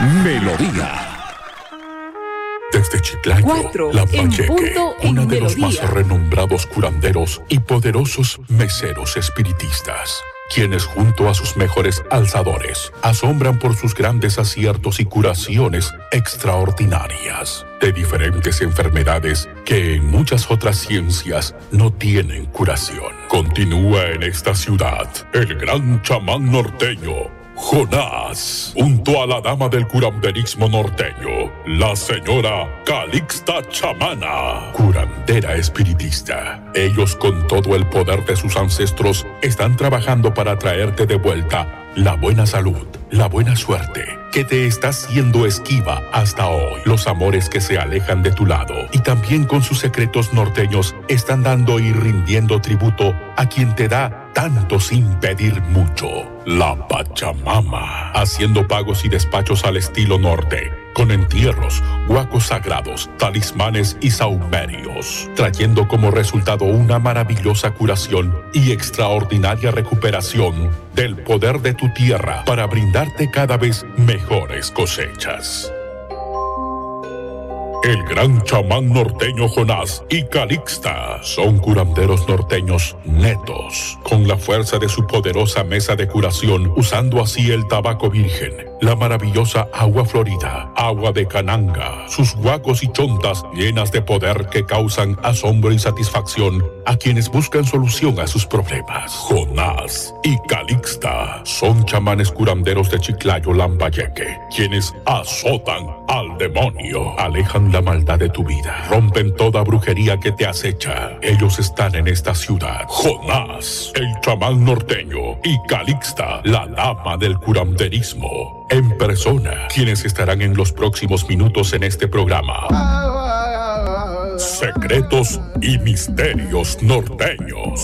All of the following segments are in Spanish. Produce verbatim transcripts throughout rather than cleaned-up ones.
Melodía. Desde Chiclayo, Cuatro, Lambayeque, uno de los melodía. más renombrados curanderos y poderosos meseros espiritistas, quienes junto a sus mejores alzadores asombran por sus grandes aciertos y curaciones extraordinarias de diferentes enfermedades que en muchas otras ciencias no tienen curación. Continúa en esta ciudad el gran chamán norteño Jonás, junto a la dama del curanderismo norteño, la señora Calixta Chamana, curandera espiritista. Ellos, con todo el poder de sus ancestros, están trabajando para traerte de vuelta la buena salud, la buena suerte, que te está siendo esquiva hasta hoy, los amores que se alejan de tu lado, y también con sus secretos norteños están dando y rindiendo tributo a quien te da tanto sin pedir mucho, la Pachamama, haciendo pagos y despachos al estilo norte, con entierros, huacos sagrados, talismanes y saumerios, trayendo como resultado una maravillosa curación y extraordinaria recuperación del poder de tu tierra para brindarte cada vez mejores cosechas. El gran chamán norteño Jonás y Calixta son curanderos norteños netos, con la fuerza de su poderosa mesa de curación, usando así el tabaco virgen, la maravillosa agua florida, agua de cananga, sus huacos y chontas llenas de poder que causan asombro y satisfacción a quienes buscan solución a sus problemas. Jonás y Calixta son chamanes curanderos de Chiclayo, Lambayeque, quienes azotan al demonio, alejan la maldad de tu vida, rompen toda brujería que te acecha. Ellos están en esta ciudad. Jonás, el chamán norteño, y Calixta, la dama del curanderismo, en persona, quienes estarán en los próximos minutos en este programa. Secretos y misterios norteños.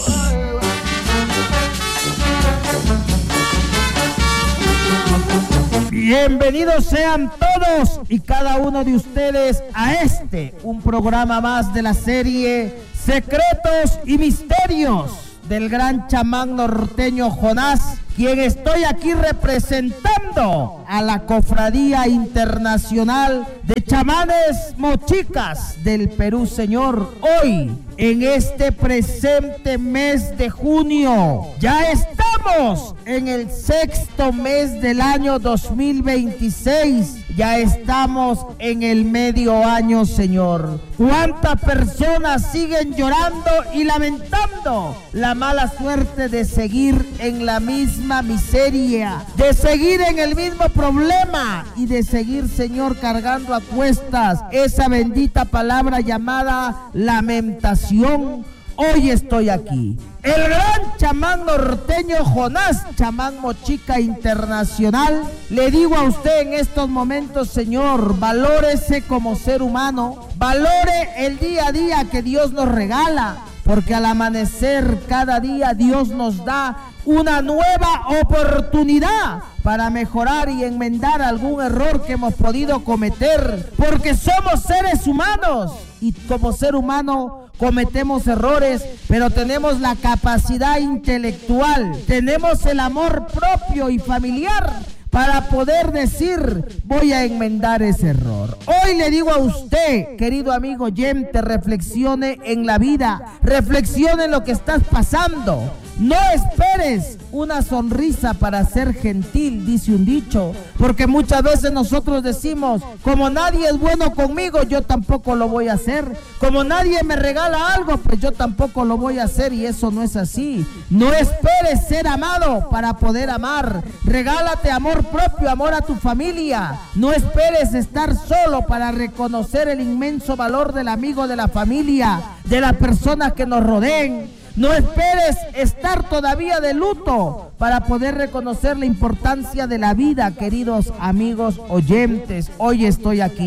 Bienvenidos sean todos y cada uno de ustedes a este, un programa más de la serie Secretos y Misterios del gran chamán norteño Jonás, quien estoy aquí representando a la Cofradía Internacional de Chamanes Mochicas del Perú, señor. Hoy, en este presente mes de junio, ya estamos en el sexto mes del año dos mil veintiséis. Ya estamos en el medio año, señor. ¿Cuántas personas siguen llorando y lamentando la mala suerte de seguir en la misma miseria, de seguir en el mismo problema y de seguir, señor, cargando a cuestas esa bendita palabra llamada lamentación? Hoy estoy aquí. El gran chamán norteño Jonás, chamán mochica internacional, le digo a usted en estos momentos, señor, valórese como ser humano, valore el día a día que Dios nos regala, porque al amanecer cada día Dios nos da una nueva oportunidad para mejorar y enmendar algún error que hemos podido cometer, porque somos seres humanos y como ser humano cometemos errores, pero tenemos la capacidad intelectual, tenemos el amor propio y familiar para poder decir, voy a enmendar ese error. Hoy le digo a usted, querido amigo oyente, reflexione en la vida, reflexione en lo que estás pasando. No esperes una sonrisa para ser gentil, dice un dicho, porque muchas veces nosotros decimos, como nadie es bueno conmigo, yo tampoco lo voy a hacer. Como nadie me regala algo, pues yo tampoco lo voy a hacer, y eso no es así. No esperes ser amado para poder amar. Regálate amor propio, amor a tu familia. No esperes estar solo para reconocer el inmenso valor del amigo, de la familia, de las personas que nos rodeen. No esperes estar todavía de luto para poder reconocer la importancia de la vida, queridos amigos oyentes. Hoy estoy aquí.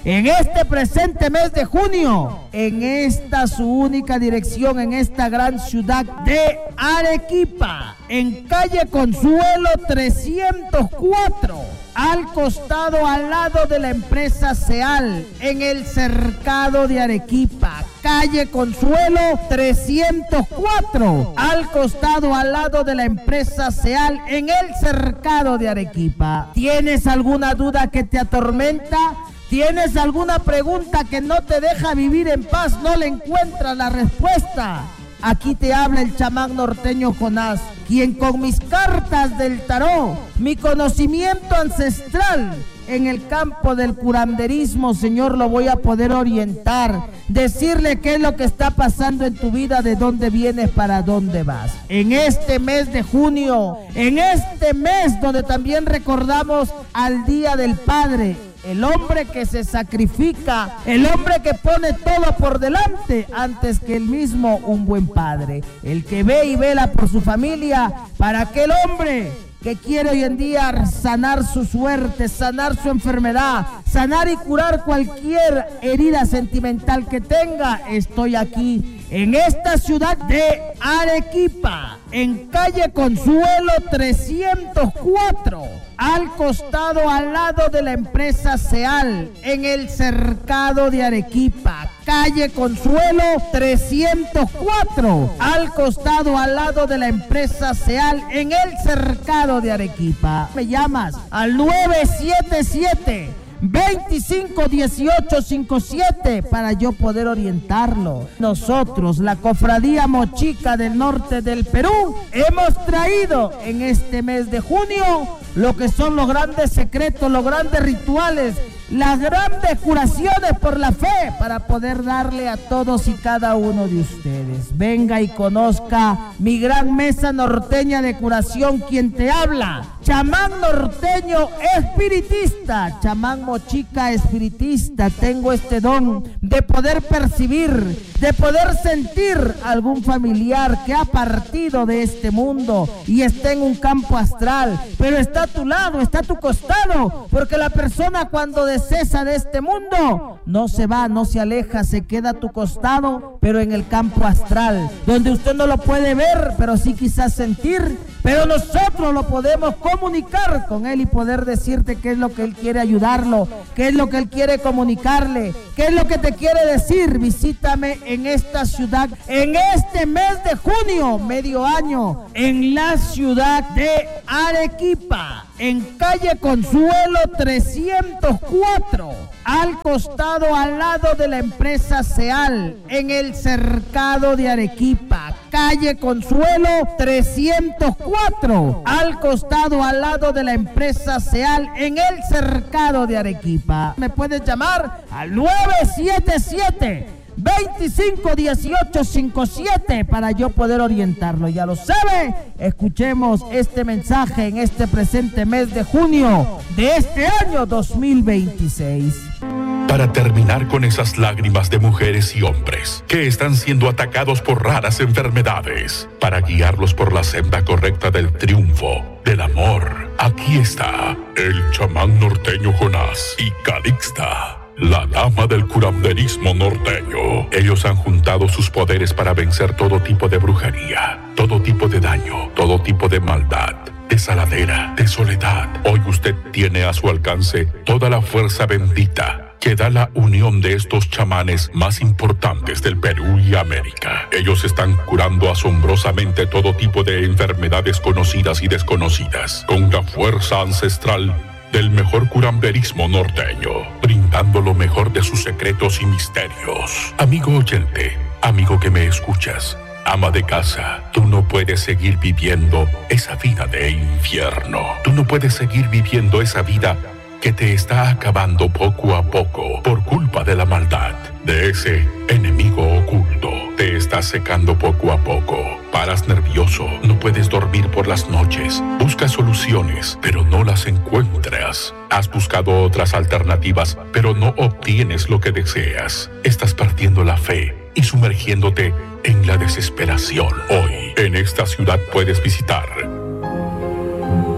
en este presente mes de junio, en esta su única dirección, en esta gran ciudad de Arequipa, en calle Consuelo trescientos cuatro, al costado, al lado de la empresa Seal, en el cercado de Arequipa. Calle Consuelo trescientos cuatro, al costado, al lado de la empresa Seal, en el cercado de Arequipa. ¿Tienes alguna duda que te atormenta? ¿Tienes alguna pregunta que no te deja vivir en paz? ¿No le encuentras la respuesta? Aquí te habla el chamán norteño Jonás, quien con mis cartas del tarot, mi conocimiento ancestral en el campo del curanderismo, Señor, lo voy a poder orientar, decirle qué es lo que está pasando en tu vida, de dónde vienes, para dónde vas. En este mes de junio, en este mes donde también recordamos al Día del Padre, el hombre que se sacrifica, el hombre que pone todo por delante antes que él mismo, un buen padre, el que ve y vela por su familia, para aquel hombre que quiere hoy en día sanar su suerte, sanar su enfermedad, sanar y curar cualquier herida sentimental que tenga. Estoy aquí en esta ciudad de Arequipa, en calle Consuelo trescientos cuatro, al costado, al lado de la empresa Seal, en el cercado de Arequipa. Calle Consuelo trescientos cuatro, al costado, al lado de la empresa Seal, en el cercado de Arequipa. Me llamas al nueve siete siete, veinticinco dieciocho cincuenta y siete para yo poder orientarlo. Nosotros, la Cofradía Mochica del norte del Perú, hemos traído en este mes de junio lo que son los grandes secretos, los grandes rituales, las grandes curaciones por la fe, para poder darle a todos y cada uno de ustedes. Venga y conozca mi gran mesa norteña de curación. Quien te habla, chamán norteño espiritista, chamán mochica espiritista. Tengo este don de poder percibir, de poder sentir algún familiar que ha partido de este mundo y está en un campo astral, pero está a tu lado, está a tu costado, porque la persona cuando cesa de este mundo no se va, no se aleja, se queda a tu costado, pero en el campo astral, donde usted no lo puede ver, pero sí quizás sentir, pero nosotros lo podemos comunicar con él y poder decirte qué es lo que él quiere ayudarlo, qué es lo que él quiere comunicarle, qué es lo que te quiere decir. Visítame en esta ciudad, en este mes de junio, medio año, en la ciudad de Arequipa, en calle Consuelo trescientos cuatro, al costado, al lado de la empresa Seal, en el cercado de Arequipa. Calle Consuelo trescientos cuatro, al costado, al lado de la empresa Seal, en el cercado de Arequipa. Me puedes llamar al nueve siete siete, veinticinco dieciocho cincuenta y siete para yo poder orientarlo. Ya lo sabe, escuchemos este mensaje en este presente mes de junio de este año dos mil veintiséis. Para terminar con esas lágrimas de mujeres y hombres que están siendo atacados por raras enfermedades, para guiarlos por la senda correcta del triunfo, del amor, aquí está el chamán norteño Jonás y Calixta, la dama del curanderismo norteño. Ellos han juntado sus poderes para vencer todo tipo de brujería, todo tipo de daño, todo tipo de maldad, de saladera, de soledad. Hoy usted tiene a su alcance toda la fuerza bendita que da la unión de estos chamanes más importantes del Perú y América. Ellos están curando asombrosamente todo tipo de enfermedades conocidas y desconocidas, con la fuerza ancestral del mejor curanderismo norteño, brindando lo mejor de sus secretos y misterios. Amigo oyente, amigo que me escuchas, ama de casa, tú no puedes seguir viviendo esa vida de infierno. Tú no puedes seguir viviendo esa vida que te está acabando poco a poco por culpa de la maldad, de ese enemigo oculto. Te está secando poco a poco. Paras nervioso, no puedes dormir por las noches. Buscas soluciones, pero no las encuentras. Has buscado otras alternativas, pero no obtienes lo que deseas. Estás perdiendo la fe y sumergiéndote en la desesperación. Hoy, en esta ciudad puedes visitar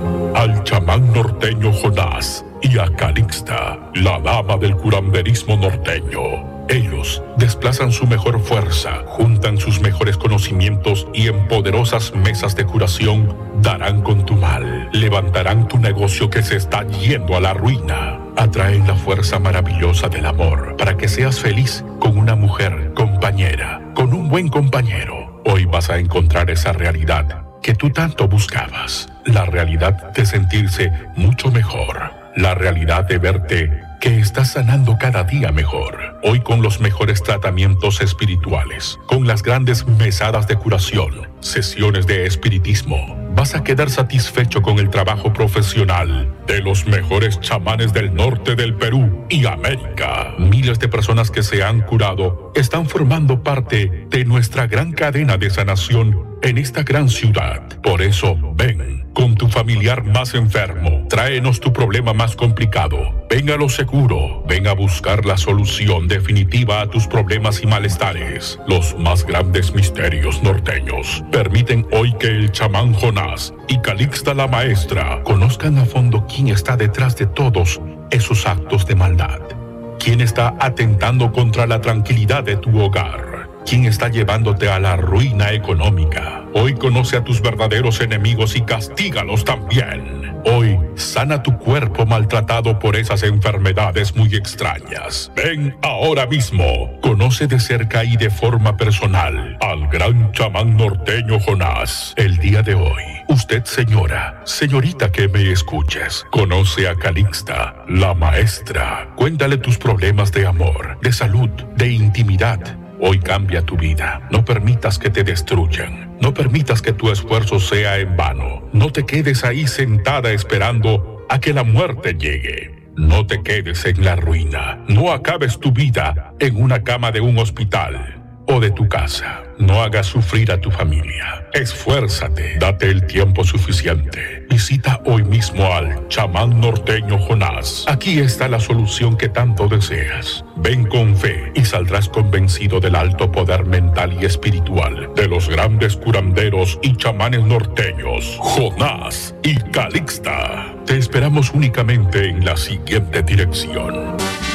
al chamán norteño Jonás y a Calixta, la dama del curanderismo norteño. Ellos desplazan su mejor fuerza, juntan sus mejores conocimientos y en poderosas mesas de curación darán con tu mal, levantarán tu negocio que se está yendo a la ruina. Atraen la fuerza maravillosa del amor para que seas feliz con una mujer compañera, con un buen compañero. Hoy vas a encontrar esa realidad que tú tanto buscabas, la realidad de sentirse mucho mejor, la realidad de verte que estás sanando cada día mejor. Hoy con los mejores tratamientos espirituales, con las grandes mesadas de curación, sesiones de espiritismo, vas a quedar satisfecho con el trabajo profesional de los mejores chamanes del norte del Perú y América. Miles de personas que se han curado están formando parte de nuestra gran cadena de sanación en esta gran ciudad. Por eso, ven con tu familiar más enfermo, tráenos tu problema más complicado. Ven a lo seguro, ven a buscar la solución definitiva a tus problemas y malestares. Los más grandes misterios norteños permiten hoy que el chamán Jonás y Calixta la maestra conozcan a fondo quién está detrás de todos esos actos de maldad. Quién está atentando contra la tranquilidad de tu hogar. ¿Quién está llevándote a la ruina económica? Hoy conoce a tus verdaderos enemigos y castígalos también. Hoy sana tu cuerpo maltratado por esas enfermedades muy extrañas. Ven ahora mismo. Conoce de cerca y de forma personal al gran chamán norteño Jonás. El día de hoy, usted, señora, señorita que me escuches, conoce a Calixta, la maestra. Cuéntale tus problemas de amor, de salud, de intimidad. Hoy cambia tu vida. No permitas que te destruyan. No permitas que tu esfuerzo sea en vano. No te quedes ahí sentada esperando a que la muerte llegue. No te quedes en la ruina. No acabes tu vida en una cama de un hospital o de tu casa. No hagas sufrir a tu familia. Esfuérzate, date el tiempo suficiente. Visita hoy mismo al chamán norteño Jonás. Aquí está la solución que tanto deseas. Ven con fe y saldrás convencido del alto poder mental y espiritual de los grandes curanderos y chamanes norteños, Jonás y Calixta. Te esperamos únicamente en la siguiente dirección.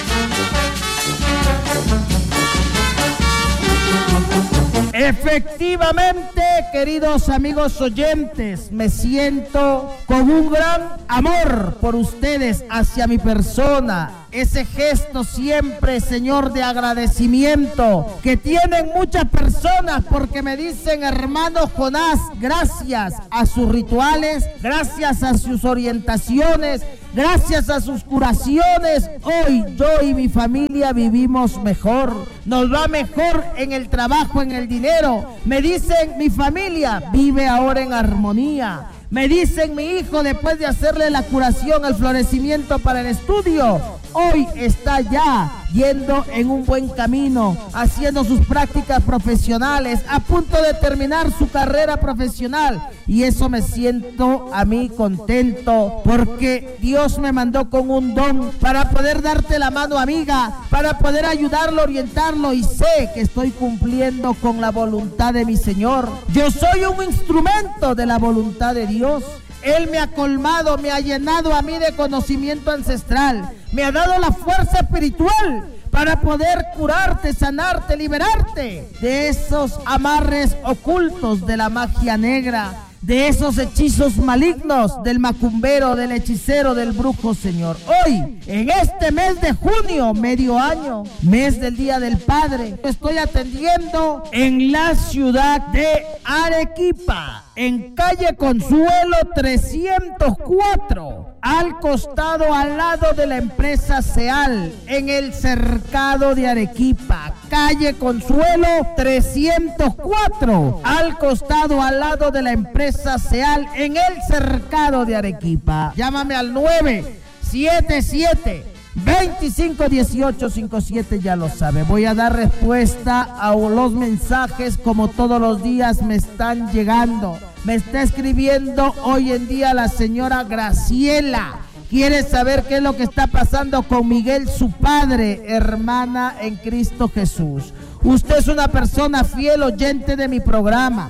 Efectivamente, queridos amigos oyentes, me siento con un gran amor por ustedes hacia mi persona. Ese gesto siempre, Señor, de agradecimiento que tienen muchas personas porque me dicen, hermano Jonás, gracias a sus rituales, gracias a sus orientaciones, gracias a sus curaciones, hoy yo y mi familia vivimos mejor, nos va mejor en el trabajo, en el dinero. Me dicen, mi familia vive ahora en armonía. Me dicen, mi hijo, después de hacerle la curación, el florecimiento para el estudio, hoy está ya yendo en un buen camino, haciendo sus prácticas profesionales, a punto de terminar su carrera profesional. Y eso me siento a mí contento, porque Dios me mandó con un don para poder darte la mano amiga, para poder ayudarlo, orientarlo, y sé que estoy cumpliendo con la voluntad de mi Señor. Yo soy un instrumento de la voluntad de Dios. Él me ha colmado, me ha llenado a mí de conocimiento ancestral, me ha dado la fuerza espiritual para poder curarte, sanarte, liberarte de esos amarres ocultos de la magia negra, de esos hechizos malignos del macumbero, del hechicero, del brujo, Señor. Hoy, en este mes de junio, medio año, mes del Día del Padre, estoy atendiendo en la ciudad de Arequipa, en calle Consuelo trescientos cuatro, al costado, al lado de la empresa Seal, en el cercado de Arequipa. Calle Consuelo trescientos cuatro, al costado, al lado de la empresa Seal, en el cercado de Arequipa. Llámame al nueve siete siete, veinticinco dieciocho cincuenta y siete, ya lo sabe. Voy a dar respuesta a los mensajes como todos los días me están llegando. Me está escribiendo hoy en día la señora Graciela. Quiere saber qué es lo que está pasando con Miguel, su padre, hermana en Cristo Jesús. Usted es una persona fiel oyente de mi programa.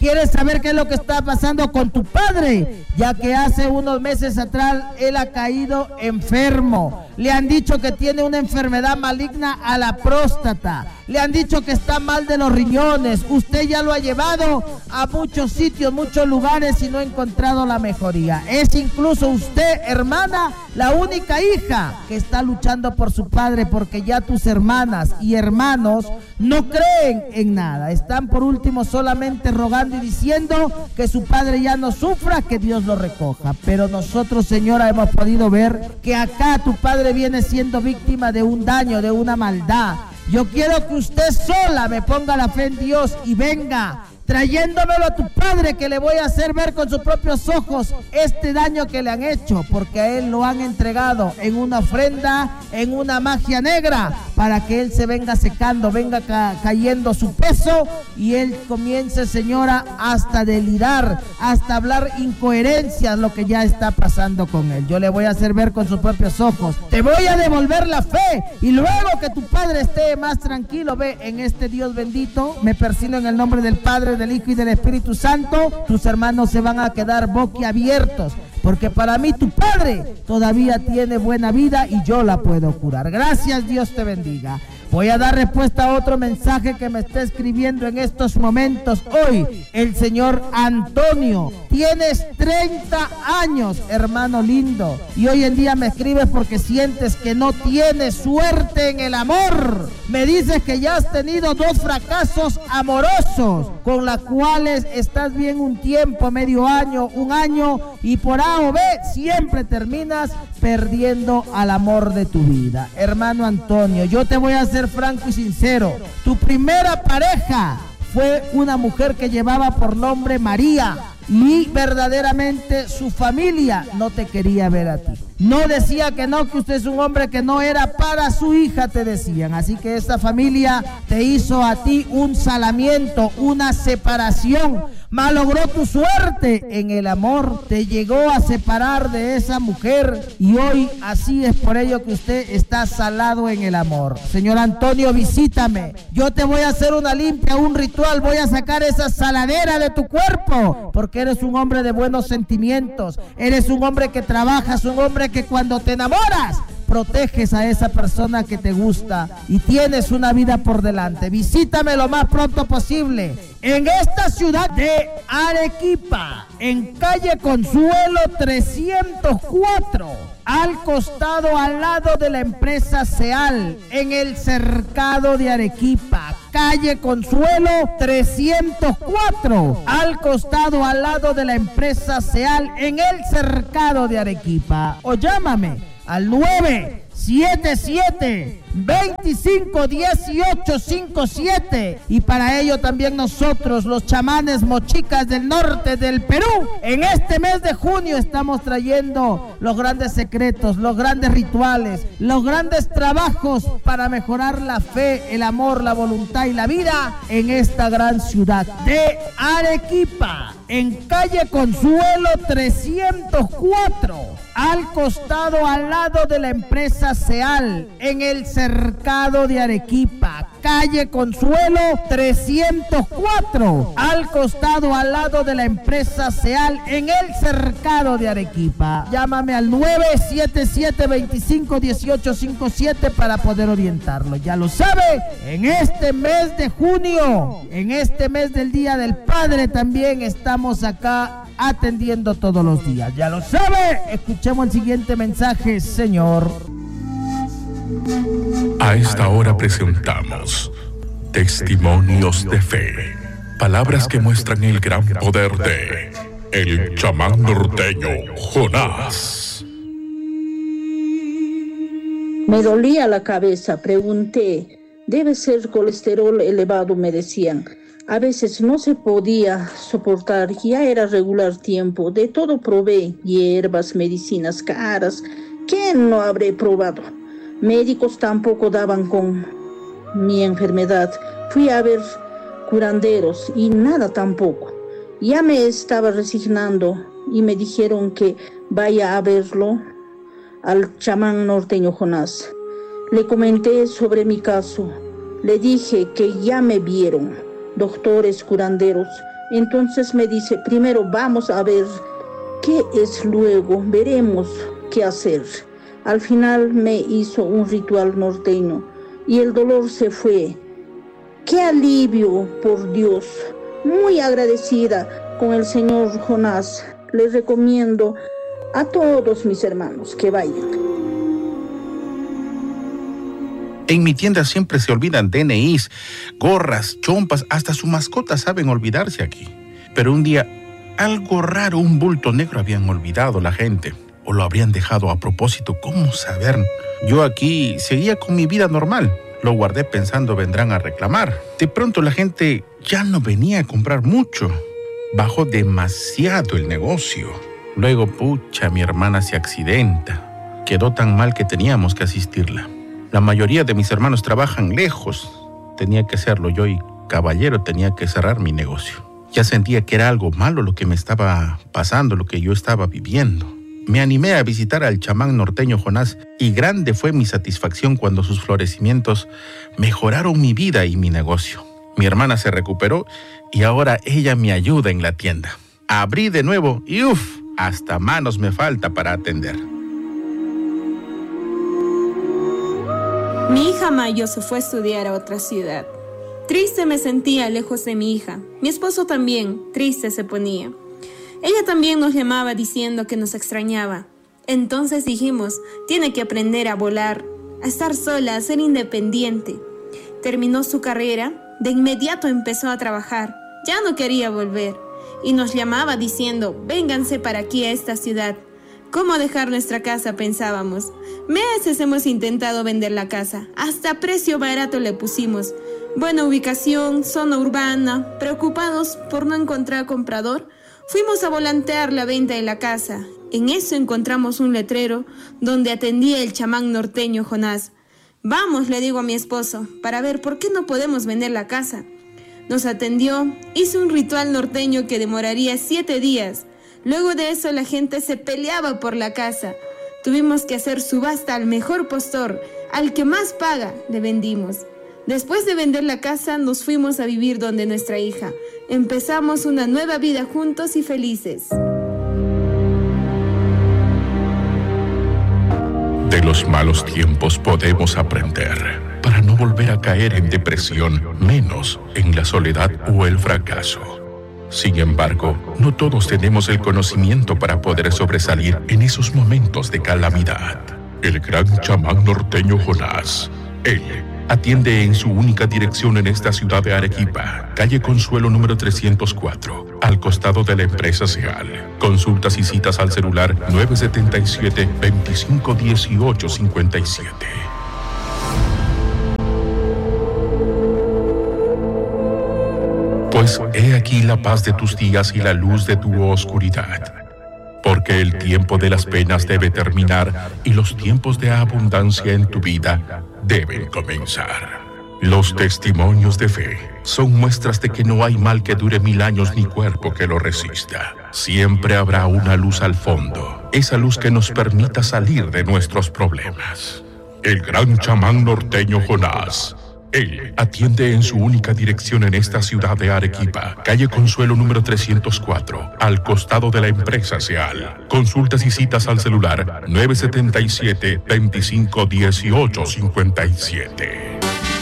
¿Quieres saber qué es lo que está pasando con tu padre? Ya que hace unos meses atrás él ha caído enfermo. Le han dicho que tiene una enfermedad maligna a la próstata. Le han dicho que está mal de los riñones. Usted ya lo ha llevado a muchos sitios, muchos lugares y no ha encontrado la mejoría. Es incluso usted, hermana, la única hija que está luchando por su padre, porque ya tus hermanas y hermanos no creen en nada. Están por último solamente rogando y diciendo que su padre ya no sufra, que Dios lo recoja. Pero nosotros, señora, hemos podido ver que acá tu padre viene siendo víctima de un daño, de una maldad. Yo quiero que usted sola me ponga la fe en Dios y venga trayéndomelo a tu padre, que le voy a hacer ver con sus propios ojos este daño que le han hecho, porque a él lo han entregado en una ofrenda, en una magia negra, para que él se venga secando, venga ca cayendo su peso y él comience, señora, hasta delirar, hasta hablar incoherencias, lo que ya está pasando con él. Yo le voy a hacer ver con sus propios ojos, te voy a devolver la fe y luego que tu padre esté más tranquilo, ve, en este Dios bendito, me persino en el nombre del Padre, del Hijo y del Espíritu Santo. Tus hermanos se van a quedar boquiabiertos, porque para mí tu padre todavía tiene buena vida y yo la puedo curar. Gracias, Dios te bendiga. Voy a dar respuesta a otro mensaje que me está escribiendo en estos momentos hoy el señor Antonio. Tienes treinta años, hermano lindo, y hoy en día me escribes porque sientes que no tienes suerte en el amor. Me dices que ya has tenido dos fracasos amorosos, con las cuales estás bien un tiempo, medio año, un año, y por A o B siempre terminas perdiendo al amor de tu vida. Hermano Antonio, yo te voy a hacer franco y sincero. Tu primera pareja fue una mujer que llevaba por nombre María, y verdaderamente su familia no te quería ver a ti. No decía que no, que usted es un hombre que no era para su hija, te decían. Así que esta familia te hizo a ti un salamiento, una separación. Malogró tu suerte en el amor, te llegó a separar de esa mujer y hoy así es por ello que usted está salado en el amor. Señor Antonio, visítame. Yo te voy a hacer una limpia, un ritual. Voy a sacar esa saladera de tu cuerpo, porque eres un hombre de buenos sentimientos. Eres un hombre que trabajas, un hombre que cuando te enamoras proteges a esa persona que te gusta y tienes una vida por delante. Visítame lo más pronto posible en esta ciudad de Arequipa, en calle Consuelo trescientos cuatro, al costado, al lado de la empresa Seal, en el cercado de Arequipa. Calle Consuelo trescientos cuatro, al costado, al lado de la empresa Seal, en el cercado de Arequipa. O llámame al nueve siete siete, veinticinco dieciocho cincuenta y siete, y para ello también nosotros, los chamanes mochicas del norte del Perú, en este mes de junio estamos trayendo los grandes secretos, los grandes rituales, los grandes trabajos para mejorar la fe, el amor, la voluntad y la vida en esta gran ciudad de Arequipa, en calle Consuelo trescientos cuatro, al costado, al lado de la empresa Seal, en el cercado de Arequipa. Calle Consuelo trescientos cuatro, al costado, al lado de la empresa Seal, en el cercado de Arequipa. Llámame al nueve siete siete, veinticinco dieciocho cincuenta y siete para poder orientarlo. Ya lo sabe, en este mes de junio, en este mes del Día del Padre, también estamos acá atendiendo todos los días. Ya lo sabe, escuchemos el siguiente mensaje, señor. A esta hora presentamos Testimonios de Fe, palabras que muestran el gran poder de el chamán norteño Jonás. Me dolía la cabeza, pregunté, debe ser colesterol elevado, me decían. A veces no se podía soportar, ya era regular tiempo, de todo probé, hierbas, medicinas caras, ¿qué no habré probado? Médicos tampoco daban con mi enfermedad, fui a ver curanderos y nada tampoco. Ya me estaba resignando y me dijeron que vaya a verlo al chamán norteño Jonás. Le comenté sobre mi caso, le dije que ya me vieron. Doctores, curanderos, Entonces me dice, primero vamos a ver qué es luego, veremos qué hacer. Al final me hizo un ritual norteño y el dolor se fue. ¡Qué alivio, por Dios! Muy agradecida con el señor Jonás. Les recomiendo a todos mis hermanos que vayan. En mi tienda siempre se olvidan D N Is, gorras, chompas, hasta su mascota saben olvidarse aquí. Pero un día, algo raro, un bulto negro habían olvidado la gente. O lo habrían dejado a propósito, ¿cómo saber? Yo aquí seguía con mi vida normal. Lo guardé pensando vendrán a reclamar. De pronto la gente ya no venía a comprar mucho. Bajó demasiado el negocio. Luego, pucha, mi hermana se accidenta. Quedó tan mal que teníamos que asistirla. La mayoría de mis hermanos trabajan lejos. Tenía que hacerlo yo y, caballero, tenía que cerrar mi negocio. Ya sentía que era algo malo lo que me estaba pasando, lo que yo estaba viviendo. Me animé a visitar al chamán norteño Jonás y grande fue mi satisfacción cuando sus florecimientos mejoraron mi vida y mi negocio. Mi hermana se recuperó y ahora ella me ayuda en la tienda. Abrí de nuevo y uff, hasta manos me falta para atender. Mi hija Mayo se fue a estudiar a otra ciudad. Triste me sentía lejos de mi hija. Mi esposo también, triste se ponía. Ella también nos llamaba diciendo que nos extrañaba. Entonces dijimos, tiene que aprender a volar, a estar sola, a ser independiente. Terminó su carrera, de inmediato empezó a trabajar. Ya no quería volver. Y nos llamaba diciendo, vénganse para aquí a esta ciudad. ¿Cómo dejar nuestra casa? Pensábamos. Meses hemos intentado vender la casa. Hasta precio barato le pusimos. Buena ubicación, zona urbana. Preocupados por no encontrar comprador, fuimos a volantear la venta de la casa. En eso encontramos un letrero donde atendía el chamán norteño Jonás. Vamos, le digo a mi esposo, para ver por qué no podemos vender la casa. Nos atendió, hizo un ritual norteño que demoraría siete días. Luego de eso la gente se peleaba por la casa. Tuvimos que hacer subasta al mejor postor, al que más paga, le vendimos. Después de vender la casa, nos fuimos a vivir donde nuestra hija. Empezamos una nueva vida juntos y felices. De los malos tiempos podemos aprender para no volver a caer en depresión, menos en la soledad o el fracaso. Sin embargo, no todos tenemos el conocimiento para poder sobresalir en esos momentos de calamidad. El gran chamán norteño Jonás, él atiende en su única dirección en esta ciudad de Arequipa, calle Consuelo número trescientos cuatro, al costado de la empresa Seal. Consultas y citas al celular nueve siete siete, veinticinco dieciocho cincuenta y siete. Pues he aquí la paz de tus días y la luz de tu oscuridad. Porque el tiempo de las penas debe terminar y los tiempos de abundancia en tu vida deben comenzar. Los testimonios de fe son muestras de que no hay mal que dure mil años ni cuerpo que lo resista. Siempre habrá una luz al fondo, esa luz que nos permita salir de nuestros problemas. El gran chamán norteño Jonás, él atiende en su única dirección en esta ciudad de Arequipa, calle Consuelo número trescientos cuatro, al costado de la empresa Seal. Consultas y citas al celular nueve siete siete, veinticinco dieciocho cincuenta y siete.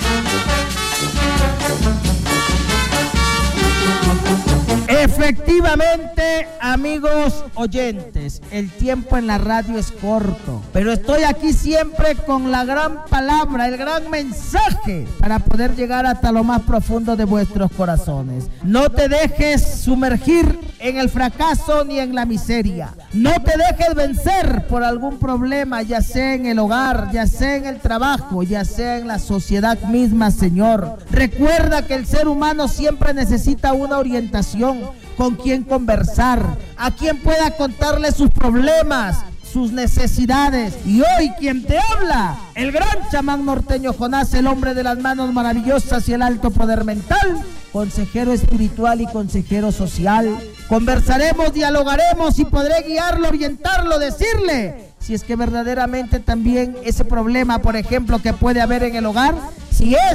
Efectivamente, amigos oyentes, el tiempo en la radio es corto, pero estoy aquí siempre con la gran palabra, el gran mensaje para poder llegar hasta lo más profundo de vuestros corazones. No te dejes sumergir en el fracaso ni en la miseria. No te dejes vencer por algún problema, ya sea en el hogar, ya sea en el trabajo, ya sea en la sociedad misma, Señor. Recuerda que el ser humano siempre necesita una orientación, con quien conversar, a quien pueda contarle sus problemas, sus necesidades. Y hoy quien te habla, el gran chamán norteño Jonás, el hombre de las manos maravillosas y el alto poder mental, consejero espiritual y consejero social. Conversaremos, dialogaremos y podré guiarlo, orientarlo, decirle si es que verdaderamente también ese problema, por ejemplo, que puede haber en el hogar, si es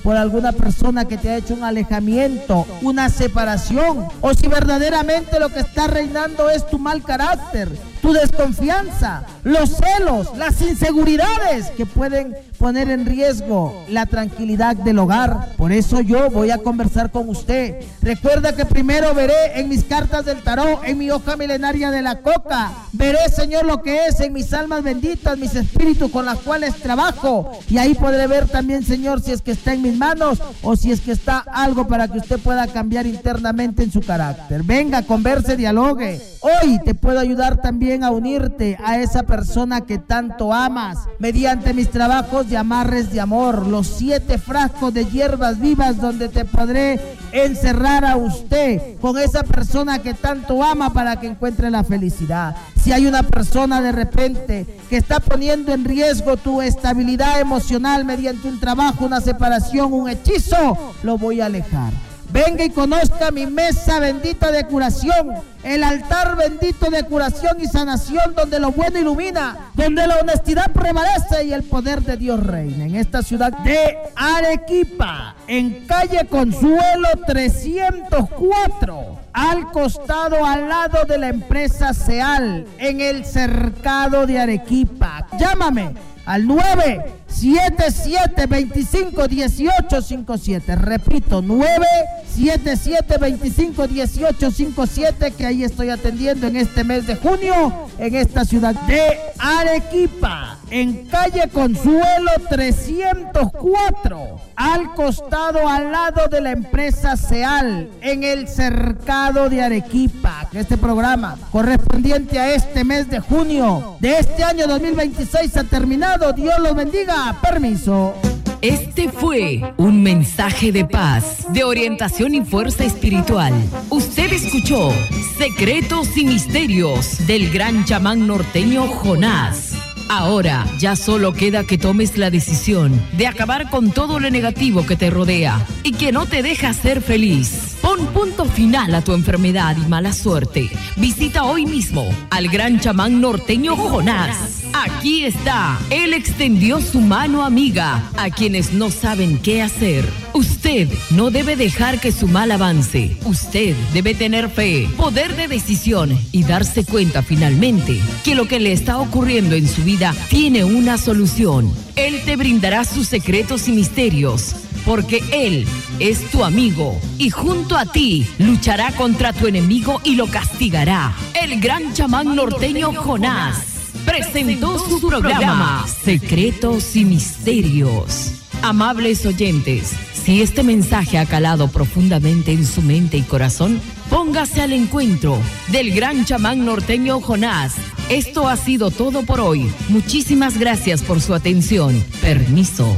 por alguna persona que te ha hecho un alejamiento, una separación, o si verdaderamente lo que está reinando es tu mal carácter, tu desconfianza, los celos, las inseguridades que pueden poner en riesgo la tranquilidad del hogar. Por eso yo voy a conversar con usted. Recuerda que primero veré en mis cartas del tarot, en mi hoja milenaria de la coca, veré, Señor, lo que es en mis almas benditas, mis espíritus con las cuales trabajo, y ahí podré ver también, Señor, si es que está en mis manos o si es que está algo para que usted pueda cambiar internamente en su carácter. Venga, converse, dialogue. Hoy te puedo ayudar también a unirte a esa persona que tanto amas mediante mis trabajos de amarres de amor, los siete frascos de hierbas vivas donde te podré encerrar a usted con esa persona que tanto ama para que encuentre la felicidad. Si hay una persona de repente que está poniendo en riesgo tu estabilidad emocional mediante un trabajo, una separación, un hechizo, lo voy a alejar. Venga y conozca mi mesa bendita de curación, el altar bendito de curación y sanación, donde lo bueno ilumina, donde la honestidad prevalece y el poder de Dios reina. En esta ciudad de Arequipa, en calle Consuelo trescientos cuatro, al costado, al lado de la empresa Seal, en el cercado de Arequipa. Llámame al nueve siete siete, dos cinco uno ocho cinco siete. Repito, nueve siete siete, dos cinco uno ocho cinco siete, que ahí estoy atendiendo en este mes de junio, en esta ciudad de Arequipa, en calle Consuelo trescientos cuatro, al costado, al lado de la empresa Seal, en el cercado de Arequipa. Este programa correspondiente a este mes de junio de este año dos mil veintiséis ha terminado. Dios los bendiga. Permiso. Este fue un mensaje de paz, de orientación y fuerza espiritual. Usted escuchó Secretos y Misterios del gran chamán norteño Jonás. Ahora ya solo queda que tomes la decisión de acabar con todo lo negativo que te rodea y que no te deja ser feliz. Pon punto final a tu enfermedad y mala suerte. Visita hoy mismo al gran chamán norteño Jonás. Aquí está. Él extendió su mano amiga a quienes no saben qué hacer. Usted no debe dejar que su mal avance. Usted debe tener fe, poder de decisión y darse cuenta finalmente que lo que le está ocurriendo en su vida tiene una solución. Él te brindará sus secretos y misterios, porque Él es tu amigo y junto a ti luchará contra tu enemigo y lo castigará. El gran chamán norteño Jonás presentó su programa Secretos y Misterios. Amables oyentes, si este mensaje ha calado profundamente en su mente y corazón, póngase al encuentro del gran chamán norteño Jonás. Esto ha sido todo por hoy. Muchísimas gracias por su atención. Permiso.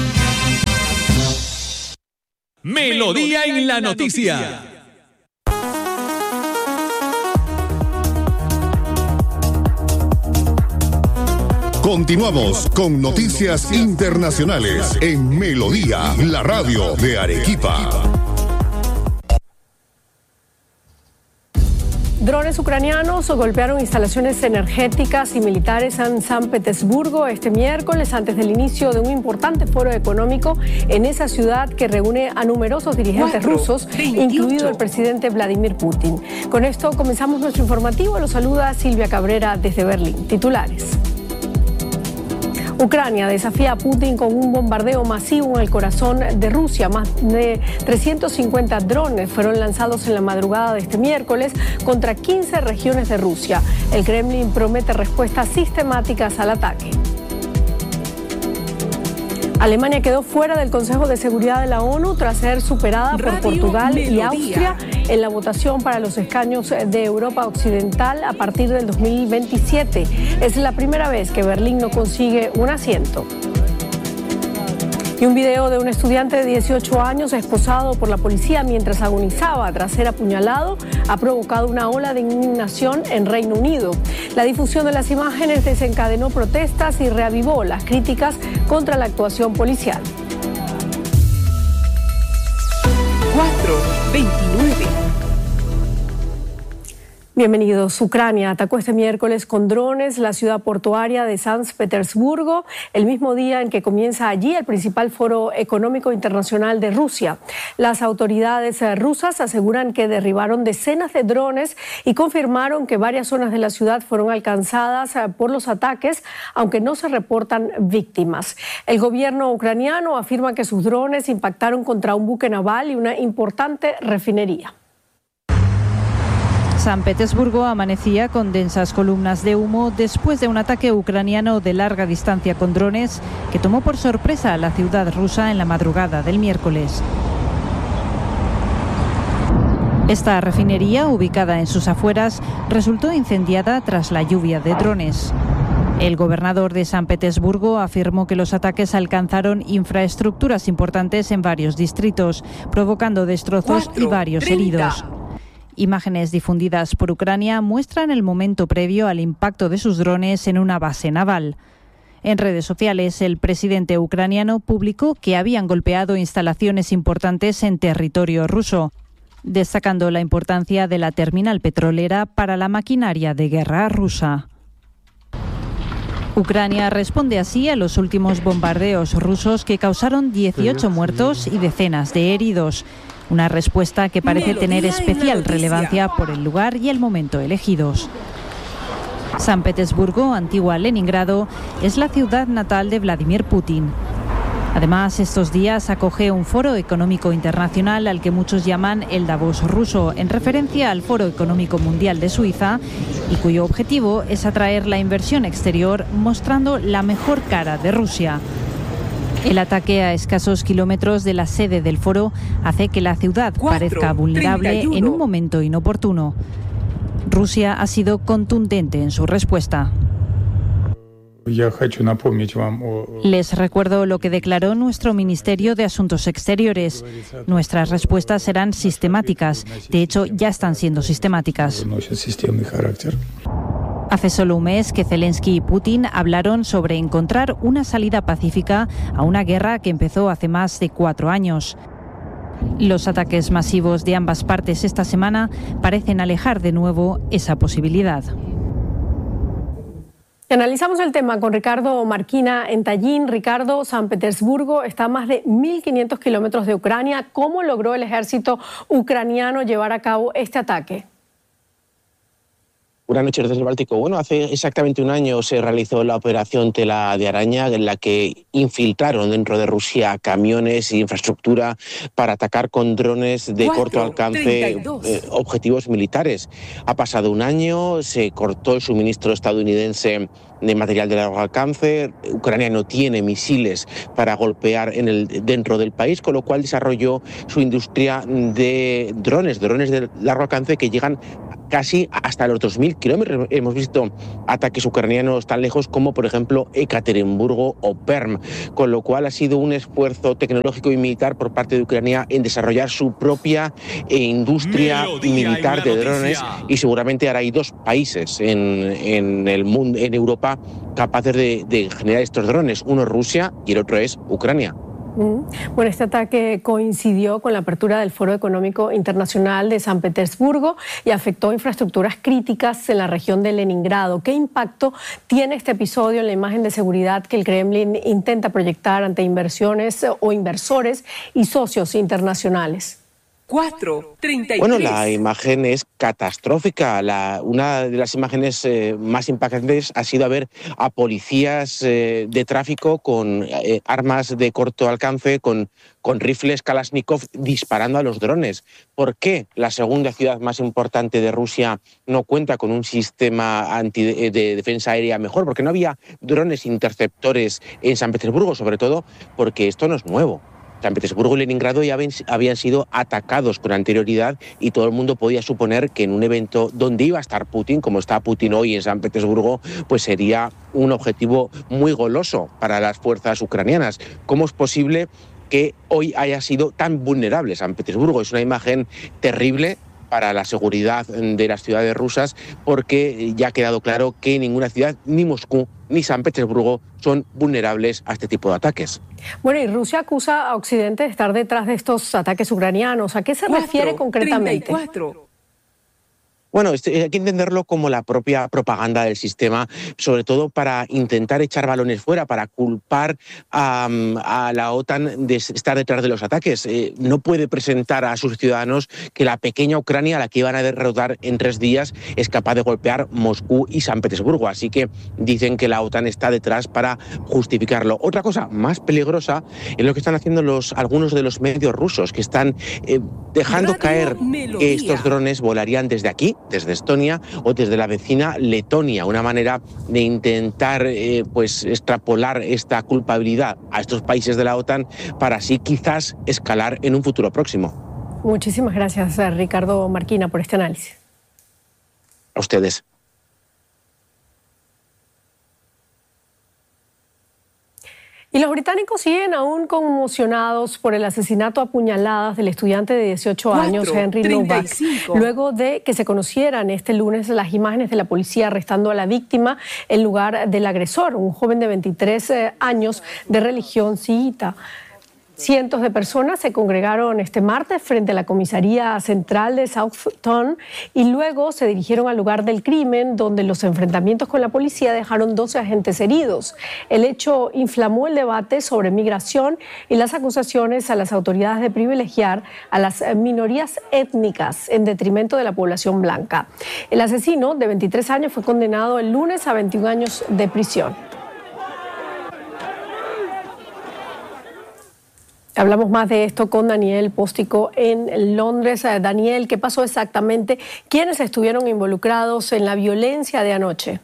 Melodía en la noticia. Continuamos con noticias internacionales en Melodía, la radio de Arequipa. Drones ucranianos golpearon instalaciones energéticas y militares en San Petersburgo este miércoles antes del inicio de un importante foro económico en esa ciudad que reúne a numerosos dirigentes rusos, incluido el presidente Vladimir Putin. Con esto comenzamos nuestro informativo. Los saluda Silvia Cabrera desde Berlín. Titulares. Ucrania desafía a Putin con un bombardeo masivo en el corazón de Rusia. Más de trescientos cincuenta drones fueron lanzados en la madrugada de este miércoles contra quince regiones de Rusia. El Kremlin promete respuestas sistemáticas al ataque. Alemania quedó fuera del Consejo de Seguridad de la ONU tras ser superada por Portugal y Austria en la votación para los escaños de Europa Occidental a partir del dos mil veintisiete. Es la primera vez que Berlín no consigue un asiento. Y un video de un estudiante de dieciocho años esposado por la policía mientras agonizaba tras ser apuñalado ha provocado una ola de indignación en Reino Unido. La difusión de las imágenes desencadenó protestas y reavivó las críticas contra la actuación policial. cuatro veintinueve. Bienvenidos. Ucrania atacó este miércoles con drones la ciudad portuaria de San Petersburgo, el mismo día en que comienza allí el principal foro económico internacional de Rusia. Las autoridades rusas aseguran que derribaron decenas de drones y confirmaron que varias zonas de la ciudad fueron alcanzadas por los ataques, aunque no se reportan víctimas. El gobierno ucraniano afirma que sus drones impactaron contra un buque naval y una importante refinería. San Petersburgo amanecía con densas columnas de humo después de un ataque ucraniano de larga distancia con drones que tomó por sorpresa a la ciudad rusa en la madrugada del miércoles. Esta refinería, ubicada en sus afueras, resultó incendiada tras la lluvia de drones. El gobernador de San Petersburgo afirmó que los ataques alcanzaron infraestructuras importantes en varios distritos, provocando destrozos y varios heridos. Imágenes difundidas por Ucrania muestran el momento previo al impacto de sus drones en una base naval. En redes sociales, el presidente ucraniano publicó que habían golpeado instalaciones importantes en territorio ruso, destacando la importancia de la terminal petrolera para la maquinaria de guerra rusa. Ucrania responde así a los últimos bombardeos rusos que causaron dieciocho muertos y decenas de heridos. Una respuesta que parece tener especial relevancia por el lugar y el momento elegidos. San Petersburgo, antigua Leningrado, es la ciudad natal de Vladimir Putin. Además, estos días acoge un foro económico internacional al que muchos llaman el Davos ruso, en referencia al Foro Económico Mundial de Suiza, y cuyo objetivo es atraer la inversión exterior mostrando la mejor cara de Rusia. El ataque a escasos kilómetros de la sede del foro hace que la ciudad parezca vulnerable en un momento inoportuno. Rusia ha sido contundente en su respuesta. Les recuerdo lo que declaró nuestro Ministerio de Asuntos Exteriores. Nuestras respuestas serán sistemáticas. De hecho, ya están siendo sistemáticas. Hace solo un mes que Zelensky y Putin hablaron sobre encontrar una salida pacífica a una guerra que empezó hace más de cuatro años. Los ataques masivos de ambas partes esta semana parecen alejar de nuevo esa posibilidad. Analizamos el tema con Ricardo Marquina en Tallin. Ricardo, San Petersburgo está a más de mil quinientos kilómetros de Ucrania. ¿Cómo logró el ejército ucraniano llevar a cabo este ataque? Buenas noches desde el Báltico. Bueno, hace exactamente un año se realizó la operación Tela de Araña, en la que infiltraron dentro de Rusia camiones e infraestructura para atacar con drones de corto alcance eh, objetivos militares. Ha pasado un año, se cortó el suministro estadounidense de material de largo alcance. Ucrania no tiene misiles para golpear en el, dentro del país, con lo cual desarrolló su industria de drones, drones de largo alcance que llegan casi hasta los dos mil kilómetros. Hemos visto ataques ucranianos tan lejos como, por ejemplo, Ekaterimburgo o Perm, con lo cual ha sido un esfuerzo tecnológico y militar por parte de Ucrania en desarrollar su propia industria militar de drones, y seguramente ahora hay dos países en, en el mundo, en Europa, capaces de, de generar estos drones. Uno es Rusia y el otro es Ucrania. Bueno, este ataque coincidió con la apertura del Foro Económico Internacional de San Petersburgo y afectó infraestructuras críticas en la región de Leningrado. ¿Qué impacto tiene este episodio en la imagen de seguridad que el Kremlin intenta proyectar ante inversiones o inversores y socios internacionales? cuatro treinta y tres. Bueno, la imagen es catastrófica. La, una de las imágenes eh, más impactantes ha sido ver a policías eh, de tráfico con eh, armas de corto alcance, con, con rifles Kalashnikov disparando a los drones. ¿Por qué la segunda ciudad más importante de Rusia no cuenta con un sistema anti, de, de defensa aérea mejor? Porque no había drones interceptores en San Petersburgo, sobre todo porque esto no es nuevo. San Petersburgo y Leningrado ya habían sido atacados con anterioridad, y todo el mundo podía suponer que en un evento donde iba a estar Putin, como está Putin hoy en San Petersburgo, pues sería un objetivo muy goloso para las fuerzas ucranianas. ¿Cómo es posible que hoy haya sido tan vulnerable San Petersburgo? Es una imagen terrible para la seguridad de las ciudades rusas, porque ya ha quedado claro que ninguna ciudad, ni Moscú ni San Petersburgo, son vulnerables a este tipo de ataques. Bueno, y Rusia acusa a Occidente de estar detrás de estos ataques ucranianos. ¿A qué se refiere concretamente? Bueno, hay que entenderlo como la propia propaganda del sistema, sobre todo para intentar echar balones fuera, para culpar a, a la OTAN de estar detrás de los ataques. Eh, no puede presentar a sus ciudadanos que la pequeña Ucrania, a la que iban a derrotar en tres días, es capaz de golpear Moscú y San Petersburgo. Así que dicen que la OTAN está detrás para justificarlo. Otra cosa más peligrosa es lo que están haciendo los, algunos de los medios rusos, que están eh, dejando Radio caer Melodía. Que estos drones volarían desde aquí, desde Estonia o desde la vecina Letonia, una manera de intentar eh, pues extrapolar esta culpabilidad a estos países de la OTAN para así quizás escalar en un futuro próximo. Muchísimas gracias, Ricardo Marquina, por este análisis. A ustedes. Y los británicos siguen aún conmocionados por el asesinato a puñaladas del estudiante de dieciocho años, Henry Novak, luego de que se conocieran este lunes las imágenes de la policía arrestando a la víctima en lugar del agresor, un joven de veintitrés años de religión chiita. Cientos de personas se congregaron este martes frente a la comisaría central de Southampton y luego se dirigieron al lugar del crimen, donde los enfrentamientos con la policía dejaron doce agentes heridos. El hecho inflamó el debate sobre migración y las acusaciones a las autoridades de privilegiar a las minorías étnicas en detrimento de la población blanca. El asesino, de veintitrés años, fue condenado el lunes a veintiún años de prisión. Hablamos más de esto con Daniel Póstico en Londres. Daniel, ¿qué pasó exactamente? ¿Quiénes estuvieron involucrados en la violencia de anoche?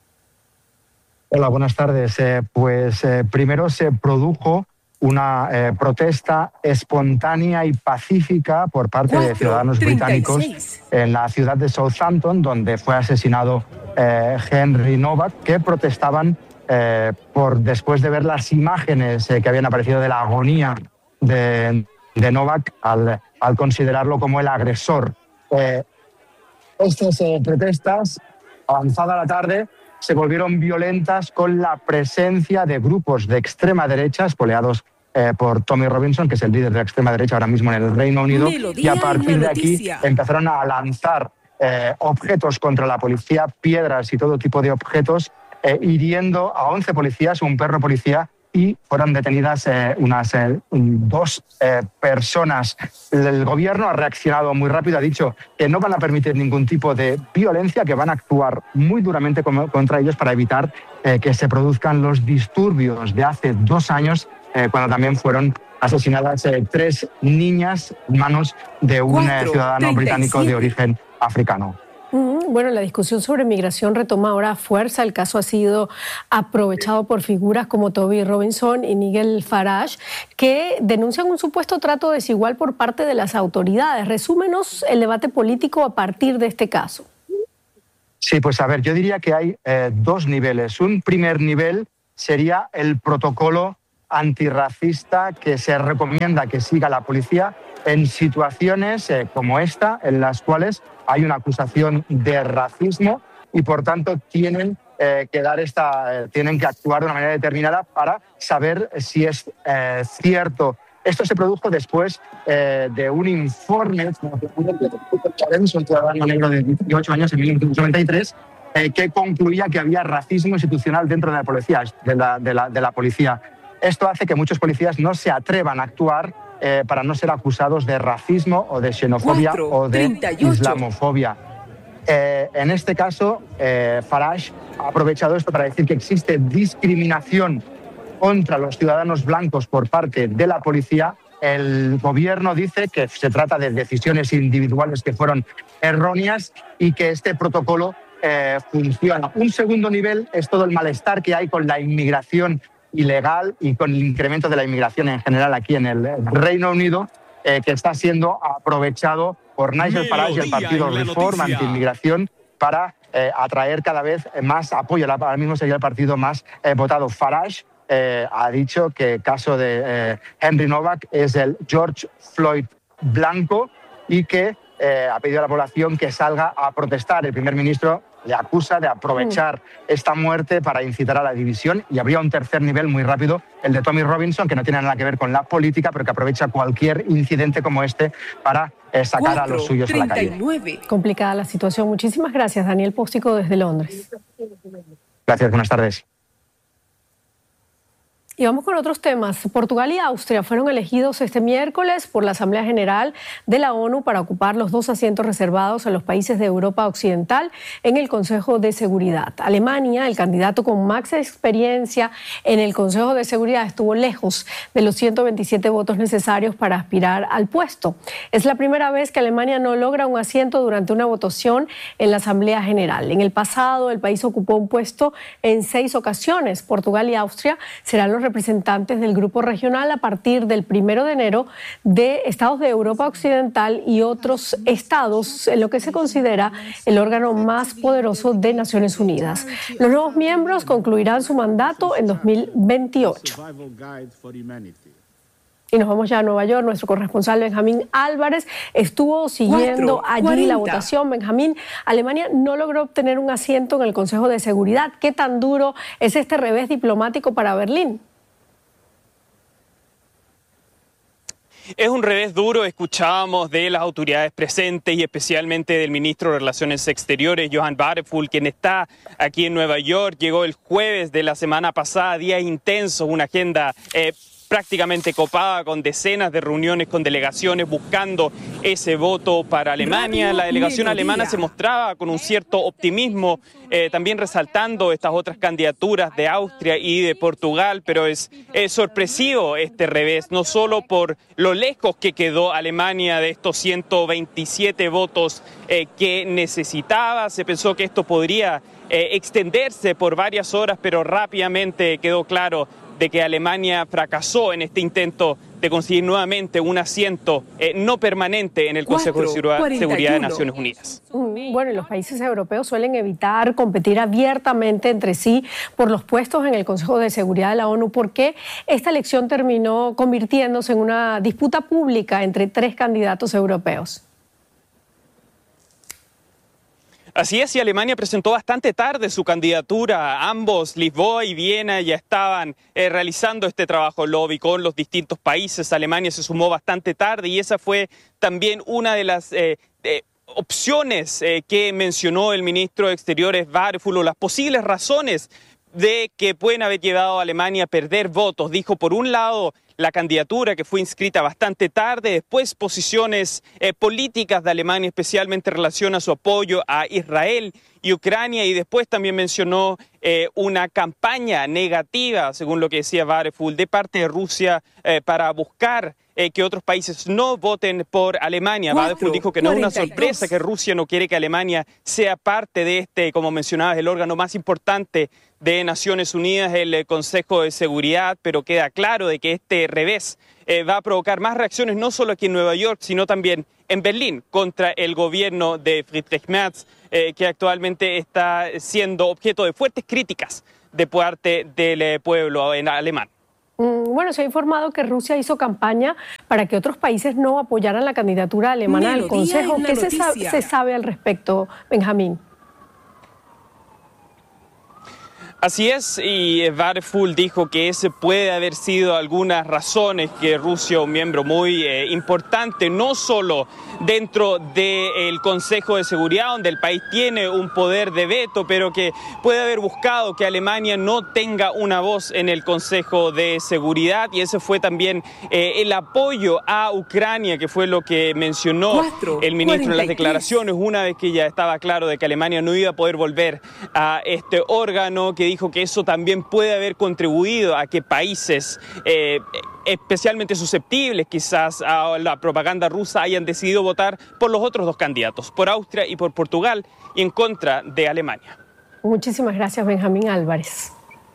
Hola, buenas tardes. Eh, pues eh, primero se produjo una eh, protesta espontánea y pacífica por parte de ciudadanos británicos en la ciudad de Southampton, donde fue asesinado eh, Henry Novak, que protestaban eh, por después de ver las imágenes eh, que habían aparecido de la agonía De, de Novak al, al considerarlo como el agresor. Eh, estas eh, protestas, avanzada la tarde, se volvieron violentas con la presencia de grupos de extrema derecha, espoleados eh, por Tommy Robinson, que es el líder de la extrema derecha ahora mismo en el Reino Unido, Melodía y a partir de aquí empezaron a lanzar eh, objetos contra la policía, piedras y todo tipo de objetos, eh, hiriendo a once policías, un perro policía, y fueron detenidas eh, unas eh, dos eh, personas. El gobierno ha reaccionado muy rápido, ha dicho que no van a permitir ningún tipo de violencia, que van a actuar muy duramente contra ellos para evitar eh, que se produzcan los disturbios de hace dos años, eh, cuando también fueron asesinadas eh, tres niñas en manos de un eh, ciudadano británico de origen africano. Bueno, la discusión sobre migración retoma ahora fuerza. El caso ha sido aprovechado por figuras como Toby Robinson y Nigel Farage, que denuncian un supuesto trato desigual por parte de las autoridades. Resúmenos el debate político a partir de este caso. Sí, pues a ver, yo diría que hay eh, dos niveles. Un primer nivel sería el protocolo antirracista que se recomienda que siga la policía en situaciones eh, como esta, en las cuales hay una acusación de racismo y, por tanto, tienen eh, que dar esta, eh, tienen que actuar de una manera determinada para saber si es eh, cierto. Esto se produjo después eh, de un informe, un ciudadano negro de dieciocho años en mil novecientos noventa y tres, eh, que concluía que había racismo institucional dentro de la policía, de la, de la, de la policía. Esto hace que muchos policías no se atrevan a actuar Eh, para no ser acusados de racismo o de xenofobia cuatro, o de islamofobia. Eh, en este caso, eh, Farage ha aprovechado esto para decir que existe discriminación contra los ciudadanos blancos por parte de la policía. El gobierno dice que se trata de decisiones individuales que fueron erróneas y que este protocolo eh, funciona. Un segundo nivel es todo el malestar que hay con la inmigración ilegal y con el incremento de la inmigración en general aquí en el Reino Unido, eh, que está siendo aprovechado por Nigel Farage y el partido Reform Anti-Inmigración para eh, atraer cada vez más apoyo. Ahora mismo sería el partido más eh, votado. Farage eh, ha dicho que el caso de eh, Henry Novak es el George Floyd blanco y que eh, ha pedido a la población que salga a protestar. El primer ministro le acusa de aprovechar esta muerte para incitar a la división, y habría un tercer nivel muy rápido, el de Tommy Robinson, que no tiene nada que ver con la política, pero que aprovecha cualquier incidente como este para eh, sacar a los suyos a la calle. Complicada la situación. Muchísimas gracias, Daniel Póstico, desde Londres. Gracias, buenas tardes. Y vamos con otros temas. Portugal y Austria fueron elegidos este miércoles por la Asamblea General de la ONU para ocupar los dos asientos reservados a los países de Europa Occidental en el Consejo de Seguridad. Alemania, el candidato con más experiencia en el Consejo de Seguridad, estuvo lejos de los ciento veintisiete votos necesarios para aspirar al puesto. Es la primera vez que Alemania no logra un asiento durante una votación en la Asamblea General. En el pasado, el país ocupó un puesto en seis ocasiones. Portugal y Austria serán los representantes del grupo regional a partir del primero de enero de estados de Europa Occidental y otros estados, en lo que se considera el órgano más poderoso de Naciones Unidas. Los nuevos miembros concluirán su mandato en dos mil veintiocho. Y nos vamos ya a Nueva York. Nuestro corresponsal Benjamín Álvarez estuvo siguiendo allí la votación. Benjamín, Alemania no logró obtener un asiento en el Consejo de Seguridad. ¿Qué tan duro es este revés diplomático para Berlín? Es un revés duro. Escuchábamos de las autoridades presentes y especialmente del ministro de Relaciones Exteriores, Johann Wadephul, quien está aquí en Nueva York. Llegó el jueves de la semana pasada, días intensos, una agenda eh, prácticamente copada con decenas de reuniones con delegaciones buscando ese voto para Alemania. La delegación alemana se mostraba con un cierto optimismo, eh, también resaltando estas otras candidaturas de Austria y de Portugal, pero es, es sorpresivo este revés, no solo por lo lejos que quedó Alemania de estos ciento veintisiete votos eh, que necesitaba. Se pensó que esto podría eh, extenderse por varias horas, pero rápidamente quedó claro de que Alemania fracasó en este intento de conseguir nuevamente un asiento eh, no permanente en el Consejo de Seguridad de Naciones Unidas. Bueno, y los países europeos suelen evitar competir abiertamente entre sí por los puestos en el Consejo de Seguridad de la ONU. ¿Por qué esta elección terminó convirtiéndose en una disputa pública entre tres candidatos europeos? Así es, y Alemania presentó bastante tarde su candidatura. Ambos, Lisboa y Viena, ya estaban eh, realizando este trabajo lobby con los distintos países. Alemania se sumó bastante tarde y esa fue también una de las eh, eh, opciones eh, que mencionó el ministro de Exteriores, Wadephul, o las posibles razones de que pueden haber llevado a Alemania a perder votos. Dijo, por un lado, la candidatura que fue inscrita bastante tarde, después posiciones eh, políticas de Alemania, especialmente en relación a su apoyo a Israel y Ucrania, y después también mencionó eh, una campaña negativa, según lo que decía Wadephul, de parte de Rusia eh, para buscar eh, que otros países no voten por Alemania. Wadephul dijo que no es una sorpresa que Rusia no quiere que Alemania sea parte de este, como mencionabas, el órgano más importante de Naciones Unidas, el Consejo de Seguridad, pero queda claro de que este revés eh, va a provocar más reacciones no solo aquí en Nueva York, sino también en Berlín contra el gobierno de Friedrich Merz, eh, que actualmente está siendo objeto de fuertes críticas de parte del eh, pueblo en alemán. Bueno, se ha informado que Rusia hizo campaña para que otros países no apoyaran la candidatura alemana al Consejo. ¿Qué se sabe, se sabe al respecto, Benjamín? Así es, y Wadephul dijo que ese puede haber sido algunas razones que Rusia, un miembro muy eh, importante, no solo dentro del Consejo de Seguridad, donde el país tiene un poder de veto, pero que puede haber buscado que Alemania no tenga una voz en el Consejo de Seguridad, y ese fue también eh, el apoyo a Ucrania, que fue lo que mencionó Cuatro, el ministro en las declaraciones, una vez que ya estaba claro de que Alemania no iba a poder volver a este órgano, que dijo que eso también puede haber contribuido a que países eh, especialmente susceptibles quizás a la propaganda rusa hayan decidido votar por los otros dos candidatos, por Austria y por Portugal, y en contra de Alemania. Muchísimas gracias, Benjamín Álvarez.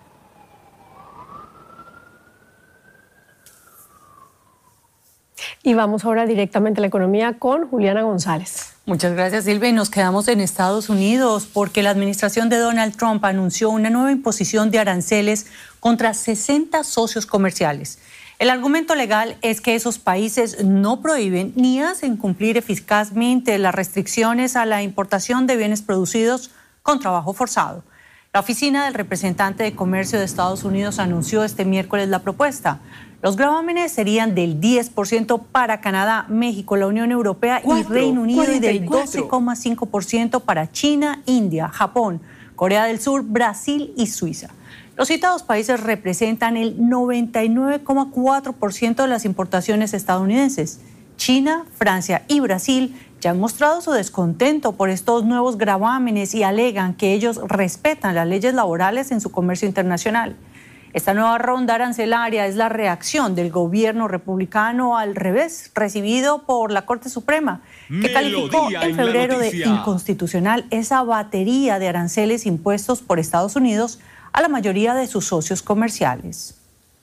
Y vamos ahora directamente a la economía con Juliana González. Muchas gracias, Silvia. Y nos quedamos en Estados Unidos porque la administración de Donald Trump anunció una nueva imposición de aranceles contra sesenta socios comerciales. El argumento legal es que esos países no prohíben ni hacen cumplir eficazmente las restricciones a la importación de bienes producidos con trabajo forzado. La oficina del representante de comercio de Estados Unidos anunció este miércoles la propuesta. Los gravámenes serían del diez por ciento para Canadá, México, la Unión Europea y Reino Unido y del doce coma cinco por ciento para China, India, Japón, Corea del Sur, Brasil y Suiza. Los citados países representan el noventa y nueve coma cuatro por ciento de las importaciones estadounidenses. China, Francia y Brasil ya han mostrado su descontento por estos nuevos gravámenes y alegan que ellos respetan las leyes laborales en su comercio internacional. Esta nueva ronda arancelaria es la reacción del gobierno republicano al revés recibido por la Corte Suprema, que calificó en febrero de inconstitucional esa batería de aranceles impuestos por Estados Unidos a la mayoría de sus socios comerciales.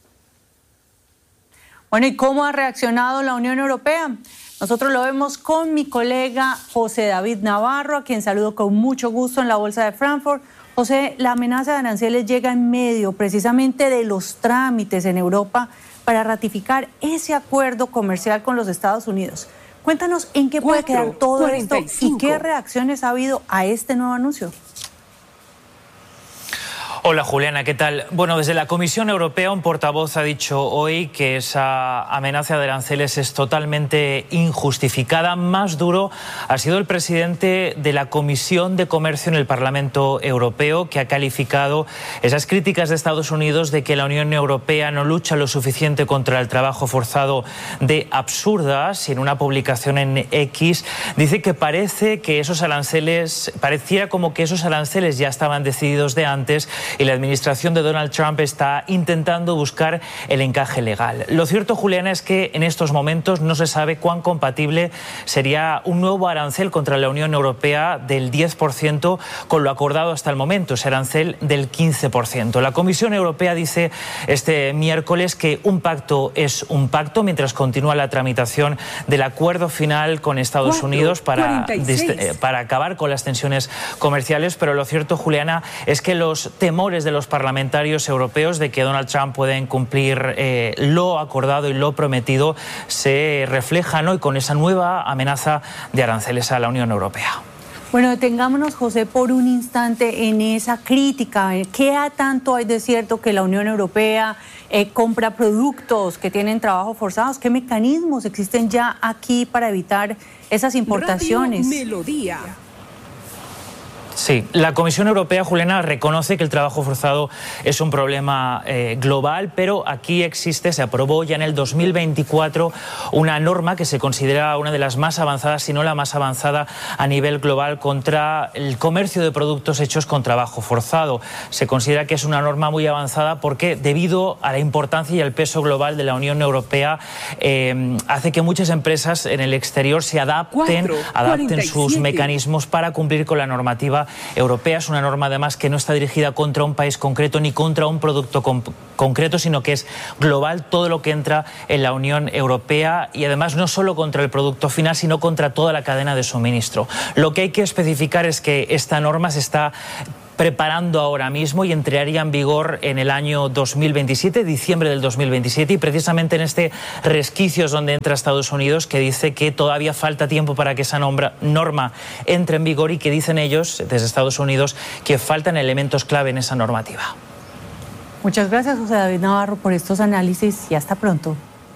Bueno, ¿y cómo ha reaccionado la Unión Europea? Nosotros lo vemos con mi colega José David Navarro, a quien saludo con mucho gusto en la Bolsa de Frankfurt. José, la amenaza de aranceles llega en medio precisamente de los trámites en Europa para ratificar ese acuerdo comercial con los Estados Unidos. Cuéntanos en qué puede quedar todo esto y qué reacciones ha habido a este nuevo anuncio. Hola Juliana, ¿qué tal? Bueno, desde la Comisión Europea un portavoz ha dicho hoy que esa amenaza de aranceles es totalmente injustificada. Más duro ha sido el presidente de la Comisión de Comercio en el Parlamento Europeo, que ha calificado esas críticas de Estados Unidos de que la Unión Europea no lucha lo suficiente contra el trabajo forzado de absurdas. Y en una publicación en X dice que parece que esos aranceles, pareciera como que esos aranceles ya estaban decididos de antes y la administración de Donald Trump está intentando buscar el encaje legal. Lo cierto, Juliana, es que en estos momentos no se sabe cuán compatible sería un nuevo arancel contra la Unión Europea del diez por ciento con lo acordado hasta el momento, ese arancel del quince por ciento. La Comisión Europea dice este miércoles que un pacto es un pacto mientras continúa la tramitación del acuerdo final con Estados Cuatro, Unidos para, para acabar con las tensiones comerciales, pero lo cierto, Juliana, es que los temores de los parlamentarios europeos de que Donald Trump pueda incumplir eh, lo acordado y lo prometido se reflejan hoy con esa nueva amenaza de aranceles a la Unión Europea. Bueno, detengámonos, José, por un instante en esa crítica. ¿Qué tanto hay de cierto que la Unión Europea eh, compra productos que tienen trabajo forzados? ¿Qué mecanismos existen ya aquí para evitar esas importaciones? Radio Melodía. Sí, la Comisión Europea, Juliana, reconoce que el trabajo forzado es un problema eh, global, pero aquí existe, se aprobó ya en el dos mil veinticuatro una norma que se considera una de las más avanzadas, si no la más avanzada a nivel global contra el comercio de productos hechos con trabajo forzado. Se considera que es una norma muy avanzada porque debido a la importancia y al peso global de la Unión Europea eh, hace que muchas empresas en el exterior se adapten, Cuatro, adapten sus mecanismos para cumplir con la normativa europea. Es una norma además que no está dirigida contra un país concreto ni contra un producto concreto, sino que es global todo lo que entra en la Unión Europea y además no solo contra el producto final, sino contra toda la cadena de suministro. Lo que hay que especificar es que esta norma se está preparando ahora mismo y entraría en vigor en el año dos mil veintisiete, diciembre del dos mil veintisiete, y precisamente en este resquicio es donde entra Estados Unidos, que dice que todavía falta tiempo para que esa norma entre en vigor y que dicen ellos, desde Estados Unidos, que faltan elementos clave en esa normativa. Muchas gracias, José David Navarro, por estos análisis y hasta pronto.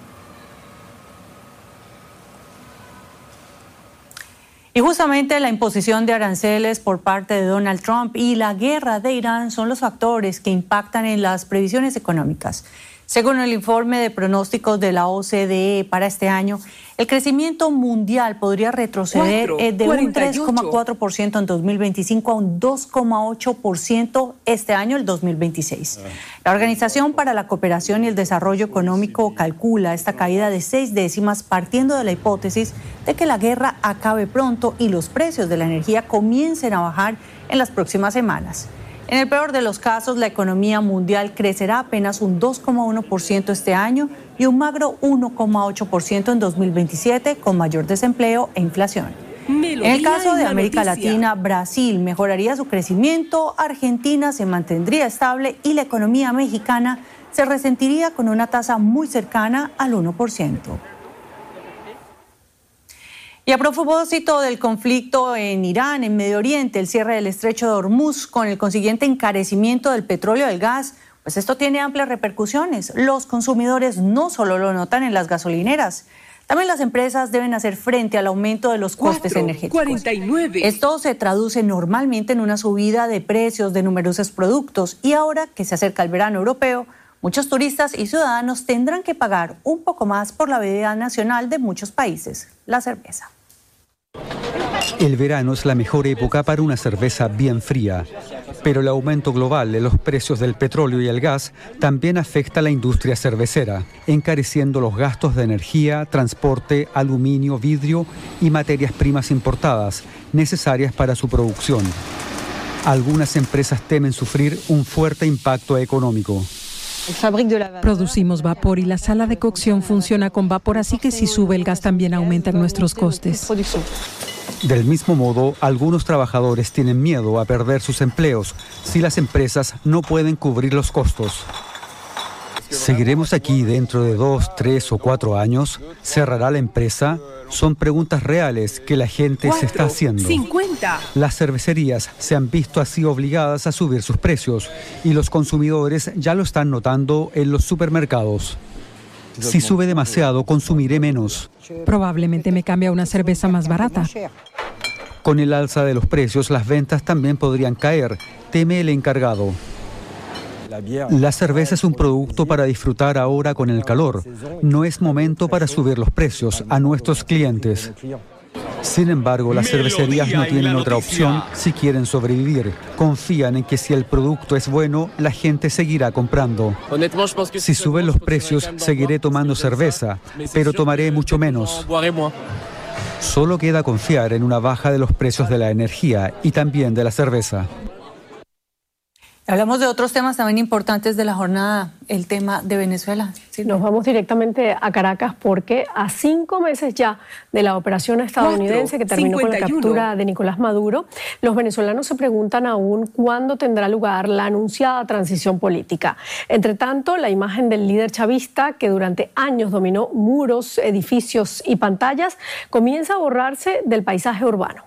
Y justamente la imposición de aranceles por parte de Donald Trump y la guerra de Irán son los factores que impactan en las previsiones económicas. Según el informe de pronósticos de la O C D E para este año, el crecimiento mundial podría retroceder Cuatro, de un tres coma cuatro por ciento en dos mil veinticinco a un dos coma ocho por ciento este año, el dos mil veintiséis. La Organización para la Cooperación y el Desarrollo Económico calcula esta caída de seis décimas partiendo de la hipótesis de que la guerra acabe pronto y los precios de la energía comiencen a bajar en las próximas semanas. En el peor de los casos, la economía mundial crecerá apenas un dos coma uno por ciento este año y un magro uno coma ocho por ciento en dos mil veintisiete, con mayor desempleo e inflación. Melodía en el caso de América noticia. Latina, Brasil mejoraría su crecimiento, Argentina se mantendría estable y la economía mexicana se resentiría con una tasa muy cercana al uno por ciento. Y a propósito del conflicto en Irán, en Medio Oriente, el cierre del estrecho de Hormuz con el consiguiente encarecimiento del petróleo y del gas, pues esto tiene amplias repercusiones. Los consumidores no solo lo notan en las gasolineras, también las empresas deben hacer frente al aumento de los costes energéticos. cuarenta y nueve. Esto se traduce normalmente en una subida de precios de numerosos productos y ahora que se acerca el verano europeo, muchos turistas y ciudadanos tendrán que pagar un poco más por la bebida nacional de muchos países, la cerveza. El verano es la mejor época para una cerveza bien fría, pero el aumento global de los precios del petróleo y el gas también afecta a la industria cervecera, encareciendo los gastos de energía, transporte, aluminio, vidrio y materias primas importadas necesarias para su producción. Algunas empresas temen sufrir un fuerte impacto económico. Producimos vapor y la sala de cocción funciona con vapor, así que si sube el gas también aumentan nuestros costes. Del mismo modo, algunos trabajadores tienen miedo a perder sus empleos si las empresas no pueden cubrir los costos. ¿Seguiremos aquí dentro de dos, tres o cuatro años? ¿Cerrará la empresa? Son preguntas reales que la gente se está haciendo. cincuenta. Las cervecerías se han visto así obligadas a subir sus precios y los consumidores ya lo están notando en los supermercados. Si sube demasiado, consumiré menos. Probablemente me cambie a una cerveza más barata. Con el alza de los precios, las ventas también podrían caer, teme el encargado. La cerveza es un producto para disfrutar ahora con el calor. No es momento para subir los precios a nuestros clientes. Sin embargo, las cervecerías no tienen otra opción si quieren sobrevivir. Confían en que si el producto es bueno, la gente seguirá comprando. Si suben los precios, seguiré tomando cerveza, pero tomaré mucho menos. Solo queda confiar en una baja de los precios de la energía y también de la cerveza. Hablamos de otros temas también importantes de la jornada, el tema de Venezuela. Sí, nos vamos directamente a Caracas porque a cinco meses ya de la operación estadounidense que terminó con la captura de Nicolás Maduro, los venezolanos se preguntan aún cuándo tendrá lugar la anunciada transición política. Entre tanto, la imagen del líder chavista, que durante años dominó muros, edificios y pantallas, comienza a borrarse del paisaje urbano.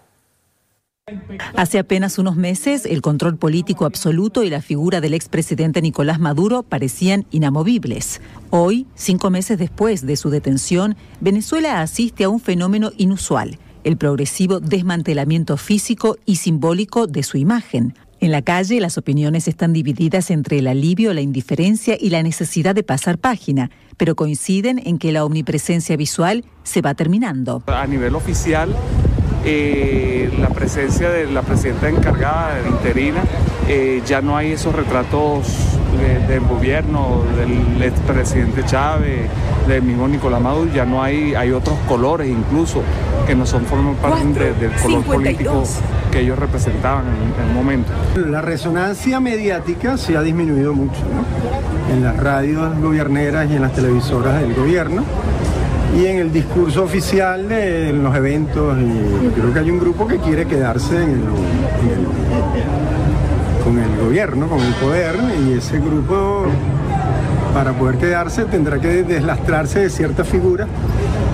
Hace apenas unos meses, el control político absoluto y la figura del expresidente Nicolás Maduro parecían inamovibles. Hoy, cinco meses después de su detención, Venezuela asiste a un fenómeno inusual, el progresivo desmantelamiento físico y simbólico de su imagen. En la calle, las opiniones están divididas entre el alivio, la indiferencia y la necesidad de pasar página, pero coinciden en que la omnipresencia visual se va terminando. A nivel oficial, Eh, la presencia de la presidenta encargada, interina, eh, ya no hay esos retratos de, del gobierno, del expresidente Chávez, del mismo Nicolás Maduro, ya no hay, hay otros colores incluso que no son forman parte de, del color político que ellos representaban en, en el momento. La resonancia mediática se ha disminuido mucho, ¿no? En las radios gobierneras y en las televisoras del gobierno. Y en el discurso oficial, de, en los eventos, y yo creo que hay un grupo que quiere quedarse en el, en el, con el gobierno, con el poder, y ese grupo, para poder quedarse, tendrá que deslastrarse de ciertas figuras